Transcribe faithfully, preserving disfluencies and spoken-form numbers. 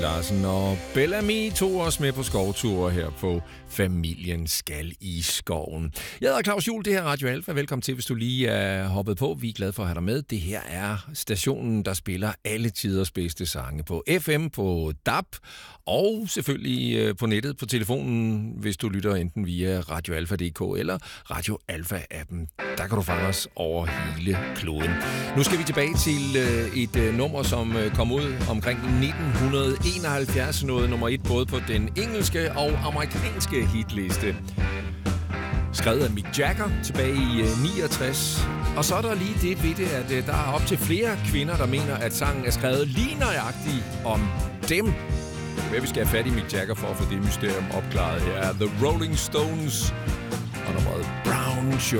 Larsen og Bellamy tog os med på skovture her på Familien Skal i Skoven. Jeg hedder Claus Juhl, det her er Radio Alfa. Velkommen til, hvis du lige er hoppet på. Vi er glade for at have dig med. Det her er stationen, der spiller alle tiders bedste sange på F M, på D A B og selvfølgelig på nettet, på telefonen, hvis du lytter enten via radio alfa punktum d k eller Radio Alfa-appen. Der kan du fange os over hele kloden. Nu skal vi tilbage til et nummer, som kom ud omkring nitten enoghalvfjerds, nåede nummer et både på den engelske og amerikanske hitliste. Skrevet af Mick Jagger tilbage i niogtres. Og så er der lige det ved det, at der er op til flere kvinder, der mener, at sangen er skrevet lige nøjagtigt om dem. Hvad vi skal have fat i Mick Jagger for at få det mysterium opklaret her er The Rolling Stones og nummeret Brown Sugar.